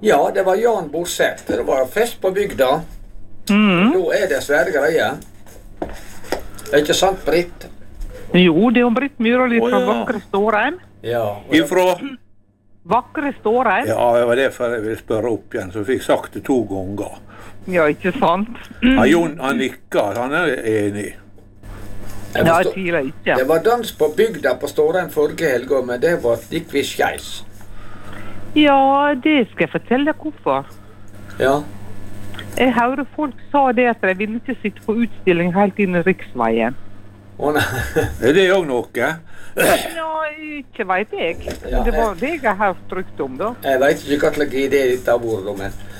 Ja, det var Jan Borseth. Det var fest på bygda. Nå det svære greier. Det ikke sant, Britt? Jo, det Britt Myroli fra Vakre Stårheim. Ja. Ifra? Vakre Stårheim. Ja, det var derfor jeg ville spørre opp igjen, så jeg fikk sagt det 2 ganger. Ja, ikke sant? Ja, Jon, han nikker, han enig. Ja, jeg tviler ikke. Det var dans på bygda på Stårheim forrige helg, men det var dikvis skeis. Ja, det skal jeg fortelle deg hvorfor. Ja. Jeg hørte folk sa det at de ville ikke sitte på utstilling helt inn i riksveien. Nei. Det også noe? Ja, ikke vet jeg. Ja, det var det jeg har hørt rykte om, da. Jeg vet ikke hva slags idé dette har vært,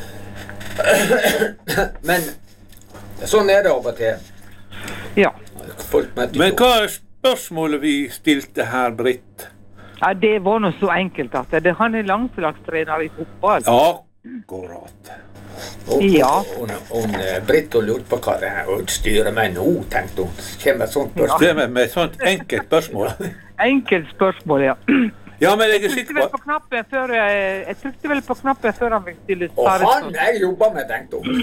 men sånn det av og til. Ja. Men hva spørsmålet vi stilte her, Britt? Ja, det var noe så enkelt at han landslagstrener i fotball. Akkurat. Ja. Britt og lurte på hva det her utstyret med nå, tenkte hun. Kommer et sånt spørsmål. Det med et sånt enkelt spørsmål. Enkelt spørsmål, ja. Ja, men jeg sikker på... Jeg trykte vel på knappen før han fikk stille Og han jeg jobber med, tenkte hun.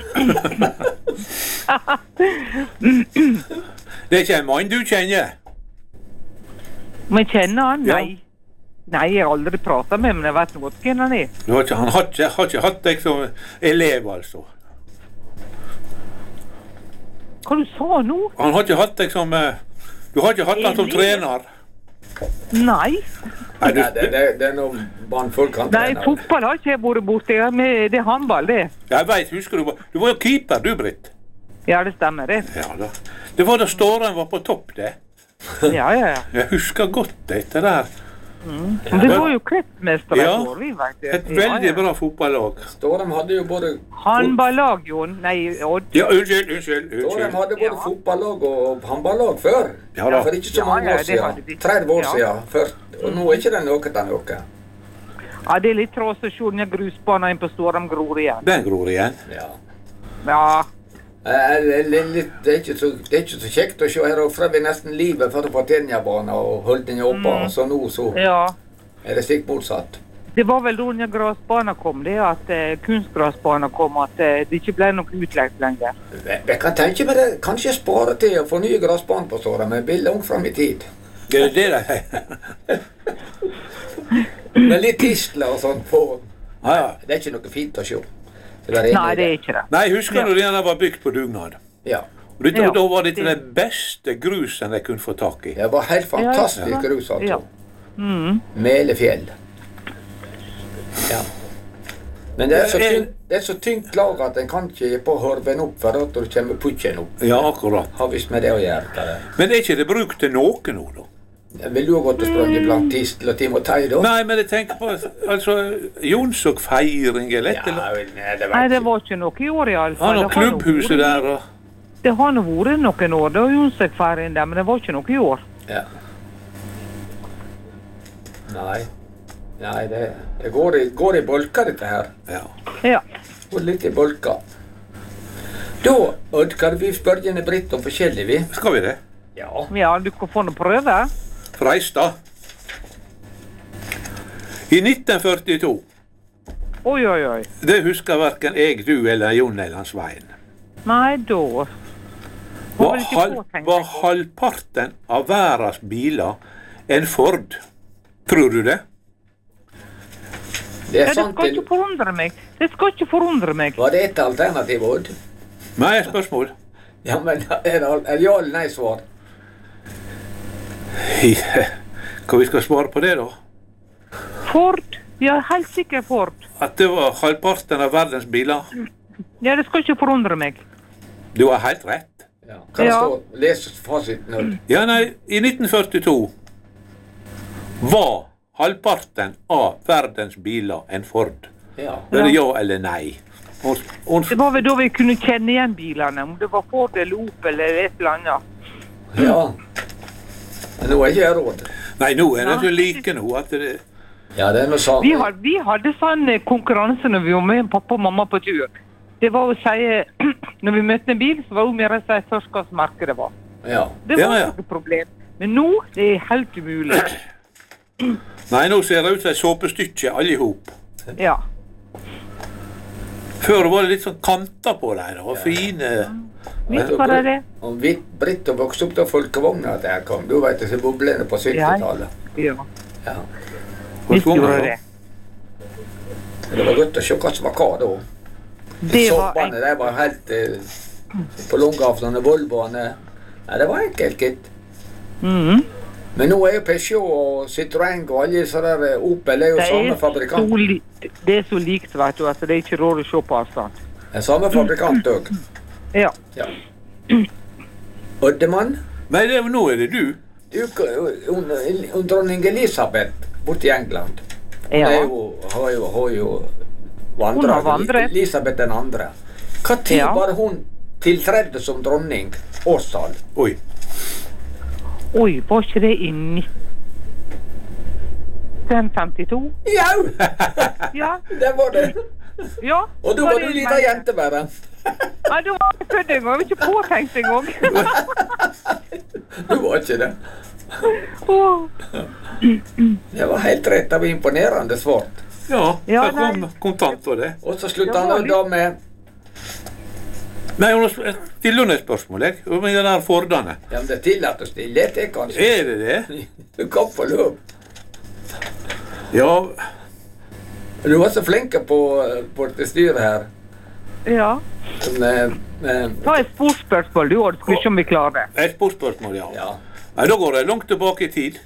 Det ikke en mann du kjenner? Men kjenner han? Ja. Nei. Nei, jeg har aldri pratet med, men jeg vet godt hvem han er. Han har ikke hatt deg som elev, altså. Hva du sa nå? Han har ikke hatt deg som... Du har ikke hatt han som trener. Nei. Nei, det noe mannfolk kan trene. Nei, fotball har ikke jeg vært borte. Det er håndball, det. Jeg vet, husker du var jo keeper, du, Britt. Ja, det stemmer, det. Ja, da. Det var da Stårheim var på topp, det. Ja. Jeg husker godt dette der. Det var jo kretsmester et år, vi vet det. Et veldig bra fotballag. Stårheim hadde jo både... Handballag, Jon. Nei, Odd. Ja, unnskyld. Stårheim hadde både fotballag og handballag før. Ja da. For ikke så mange år siden. 30 år siden. Før. Og nå ikke det noe til noe. Ja, det litt trås å se den grusbanen inn på Stårheim gror igjen. Den gror igjen? Ja. Ja. Det er ikke så kjekt å se her, og fra vi nesten livet for å få Tenjabanen og holde den oppe, så nå er det stikk motsatt. Det var vel da den grasbanen kom, det at kunstgrasbanen kom, at det ikke ble noe utlegt lenger. Jeg kan tenke meg det, kanskje spare til å få nye grasbanen på Stårheim, men bildet langt frem i tid. Det er det. Med litt tisler og sånt på. Ja. Det er ikke noe fint å se. Nei, det er ikke det. Nei, husker du den var bygd på dugnad? Ja. Og da var det den beste grusen jeg kunne få tak i. Det var helt fantastisk grus, altså. Melefjell. Ja. Men det er så tyngt lag at en kan ikke på horven opp for at du kommer putten opp. Ja, akkurat. Har visst med det å gjøre. Men er ikke det brukt til noe nå, da? Vil du ha gått og sprunget blant Tistel og Timotei, da? Nei, men jeg tenker på Jonsok-feiring eller et eller annet. Nei, det var ikke noe i år i alle fall. Han har klubbhuset der og... Det har nå vært noen år, det var Jonsok-feiring der, men det var ikke noe i år. Ja. Nei, det går i bolker, dette her. Ja. Går litt i bolker. Da, Odd, kan vi spørre henne Britt om forskjellig, vi? Skal vi det? Ja, du kan få noen prøve. Freistad. I 1942. Oi. Det husker hverken jeg, du eller Jon eller Svein. Nei, da... Var halvparten av verdens biler en Ford? Tror du det? Det skal ikke forundre meg. Var det et alternativ, Odd? Nei, et spørsmål. Ja, men er det ja eller nei svar? Hva vi skal svare på det, da? Ford. Ja, helt sikkert Ford. At det var halvparten av verdens biler? Ja, det skal ikke forundre meg. Du har helt rett. Ja. Kan det stå? Les fasiten nå. Ja, nei, i 1942 var halvparten av verdens biler en Ford. Ja. Er det ja eller nei? Det var vel da vi kunne kjenne igjen bilene, om det var Ford eller Opel eller et eller annet. Ja. Men nå er ikke jeg råd. Nei, nå er det ikke like nå at det... Ja, det er noe sånn. Vi hadde sånn konkurranse når vi var med pappa og mamma på tur. Det var å si, når vi møtte en bil, så var det mer å si først hva merket det var. Ja. Det var ikke et problem. Men nå, det er helt umulig. Nei, nå ser det ut som et såpestykke allihop. Ja. Før var det litt sånn kanter på dem, og fine. Visst var det det. Og Britt og vokste opp da folkevogna der kom. Du vet det, boblene på 70-tallet. Ja. Ja. Visst gjorde det. Det var godt å se hva som var hva da. Soppene, de var helt på lungaflene, Volvoene. Ja, det var enkelt, gitt. Men nå er jo Peugeot og Citroën og alle disse der Opel er jo samme fabrikant. Det er så likt, vet du, altså det er ikke råd å se på avstand. Det er samme fabrikant også. Ja. Oddemann? Nei, nå er det du. Hun dronning Elisabeth borte i England. Hun har jo vandret. Elisabeth den andre. Hva tid var hun tiltredde som dronning? Årstall? Oi, var ikke det i 1952? Ja! Ja. Det var det. Ja. Og da var du liten jente bare. Nei, du var ikke født en gang, jeg var ikke påtenkt en gang. Du var ikke det. Det var helt rett, det var imponerende svart. Ja, det kom kontant på det. Og så sluttet han da med... Nei, hun stiller hun et spørsmål, om den der Fordane. Ja, men det er tillatt å stille, det kanskje. Er det det? Du kan få lov. Ja. Du var så flinke på det styret her. Ja. Ta et sportsspørsmål, du, og skal vi se om vi klarer det. Et sportsspørsmål, ja. Nei, da går det langt tilbake i tid.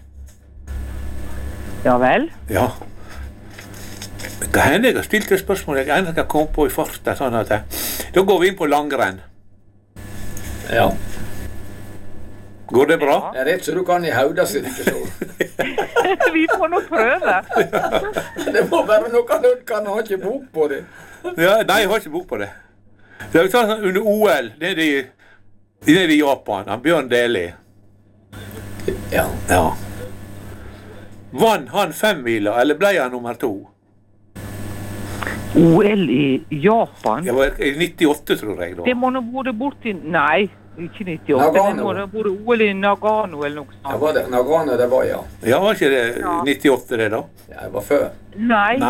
Ja vel? Ja. Hva hender jeg har stilt et spørsmål jeg ennå kan komme på i farten, sånn at da går vi inn på langrenn. Ja. Går det bra? Det er rett så du kan i hauda sin, ikke så. Vi får nå prøve. Det må være noe du kan ha ikke bok på det. Ja, nei, jeg har ikke bok på det. Det er sånn under OL, nede i Japan, Bjørn Deli. Ja. Vann han 5-mila, eller ble han nummer 2? OL i Japan? Det var i 98, tror jeg da. Det må nå være borti... Nei, ikke 98. Nagano. Det må nå være OL i Nagano eller noe sånt. Ja, var det Nagano det var, ja. Ja, var ikke det 98 det da? Ja, det var før. Nei.